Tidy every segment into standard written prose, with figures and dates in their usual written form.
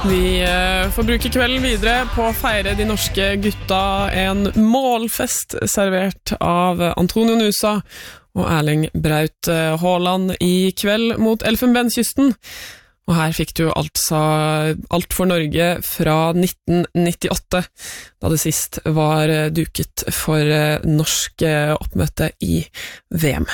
Vi får bruke kvelden videre på å feire de norske gutta, en målfest servert av Antonio Nusa og Erling Braut Haaland i kveld mot Elfenbenskysten. Og her fikk du altså alt for Norge fra 1998, da det sist var duket for norsk oppmøte i VM.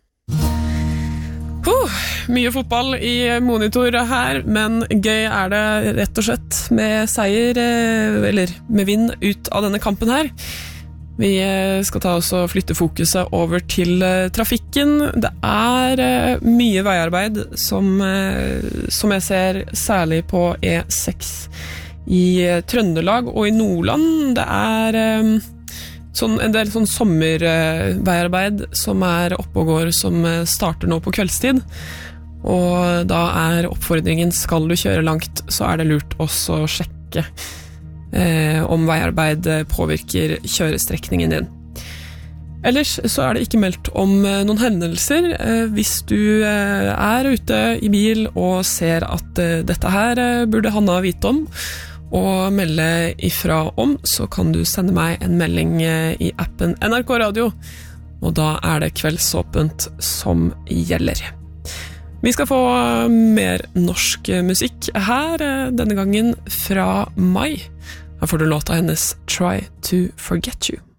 Mye fotball i monitor her, men gøy er det rett og slett med seier, eller med vinn ut av denne kampen her. Vi skal ta oss og flytte fokuset over til trafikken. Det er mye veiarbeid som jeg ser særlig på E6 i Trøndelag og i Nordland. Det er en del sommerveiarbeid som er oppe og går, som starter nå på kveldstid. Og da er oppfordringen, skal du kjøre langt, så er det lurt også å sjekke om veiarbeid påvirker kjørestrekningen din. Ellers så er det ikke meldt om noen hendelser. Hvis du er ute i bil og ser at dette her burde Hanna vite om, og melde ifra om, så kan du sende meg en melding i appen NRK Radio, og da er det kveldsåpent som gjelder. Vi skal få mer norsk musikk her, denne gangen fra Mai. Her får du låta hennes Try to Forget You.